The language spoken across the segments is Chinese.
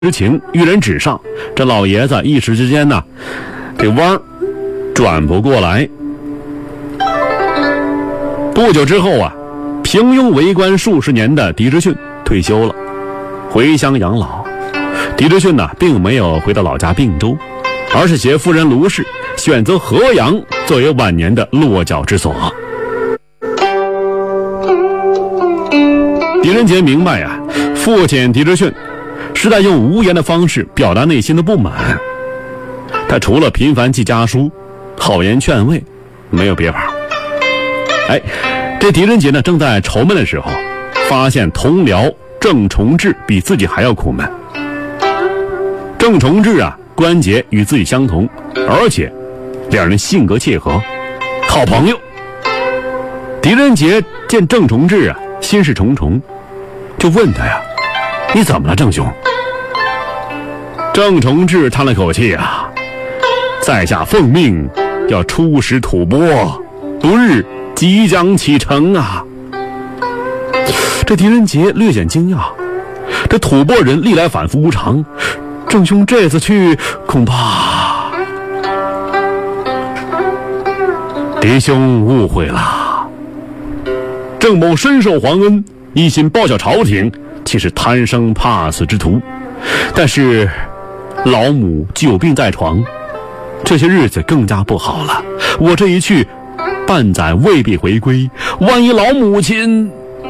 知情，遇人指上，这老爷子一时之间呢，这弯转不过来。不久之后啊，平庸为官数十年的狄志逊退休了，回乡养老。狄志逊呢，并没有回到老家并州，而是携夫人卢氏选择河阳作为晚年的落脚之所。狄仁杰明白啊，父亲狄志逊是在用无言的方式表达内心的不满。他除了频繁寄家书、好言劝慰，没有别法。这狄仁杰呢，正在愁闷的时候，发现同僚郑崇志比自己还要苦闷。郑崇志啊，关节与自己相同，而且两人性格契合，好朋友。狄仁杰见郑崇志啊，心事重重，就问他呀：“你怎么了，郑兄？”郑崇志叹了口气啊：“在下奉命要出使吐蕃，不日即将启程啊。”这狄仁杰略显惊讶，这吐蕃人历来反复无常，郑兄这次去恐怕……狄兄误会了，郑某深受皇恩，一心报效朝廷，岂是贪生怕死之徒？但是老母久病在床，这些日子更加不好了。我这一去，半载未必回归，万一老母亲……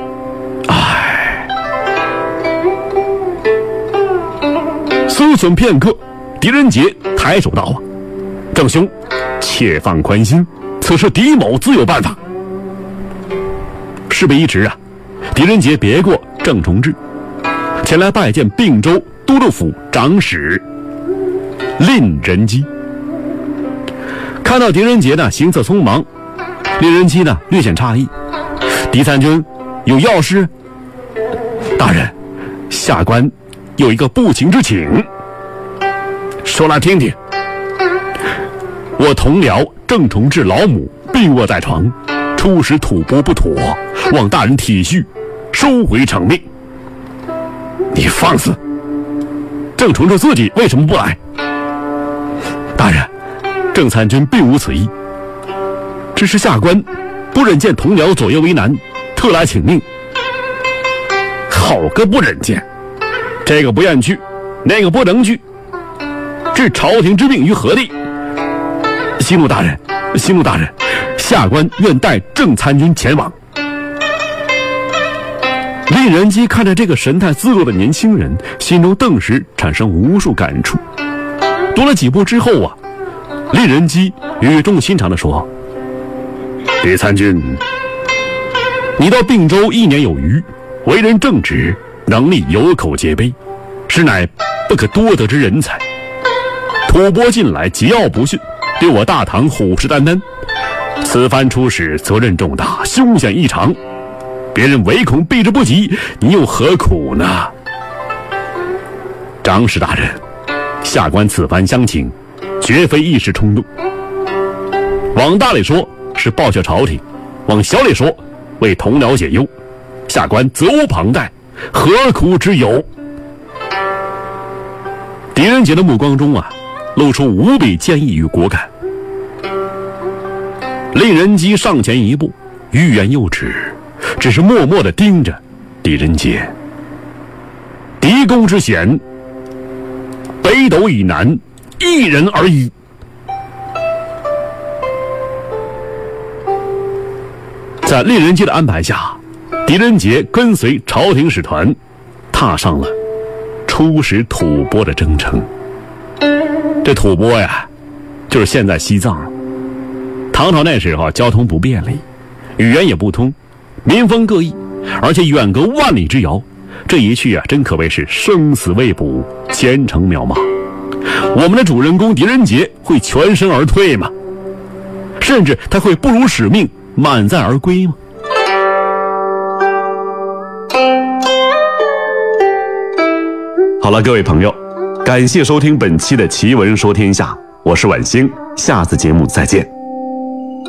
思忖片刻，狄仁杰抬手道：“郑兄，且放宽心，此事狄某自有办法。”事不宜迟啊，狄仁杰别过郑崇志，前来拜见并州都督府长史蔺仁基。看到狄仁杰呢行色匆忙，蔺仁基呢略显诧异：“狄参军有要事？”“大人，下官有一个不情之请。”“说来听听。”“我同僚郑崇志老母病卧在床，出使吐蕃不妥，望大人体恤，收回成命。”“你放肆！郑崇志自己为什么不来？”“大人，郑参军并无此意，只是下官不忍见同僚左右为难，特来请命。”“好个不忍见！这个不愿去，那个不能去，置朝廷之命于何地？”“息怒大人，息怒大人，下官愿带郑参军前往。”蔺仁基看着这个神态自若的年轻人，心中顿时产生无数感触。踱了几步之后啊，蔺仁基语重心长地说：“狄参军，你到并州1年有余，为人正直，能力有口皆碑，实乃不可多得之人才。吐蕃近来桀骜不驯，对我大唐虎视眈眈，此番出使责任重大，凶险异常，别人唯恐避之不及，你又何苦呢？长史大人，下官此番相请，绝非一时冲动。往大里说是报效朝廷，往小里说为同僚解忧，下官责无旁贷，何苦之有？”狄仁杰的目光中啊，露出无比坚毅与果敢。蔺仁基上前一步，欲言又止，只是默默地盯着狄仁杰。狄公之贤，北斗以南，一人而已。在蔺仁基的安排下，狄仁杰跟随朝廷使团，踏上了出使吐蕃的征程。这吐蕃呀，就是现在西藏。唐朝那时候交通不便利，语言也不通，民风各异，而且远隔万里之遥，这一去啊，真可谓是生死未卜，前程渺茫。我们的主人公狄仁杰会全身而退吗？甚至他会不辱使命，满载而归吗？好了，各位朋友，感谢收听本期的奇闻说天下，我是晚星，下次节目再见。